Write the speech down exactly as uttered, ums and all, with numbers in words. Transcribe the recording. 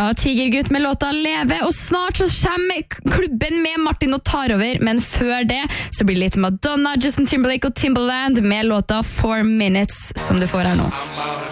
Ja, Tigergutt med låta Leve, og snart så kommer klubben med Martin og tar over, men før det så blir det litt Madonna, Justin Timberlake og Timbaland med låta Four Minutes, som du får her nå.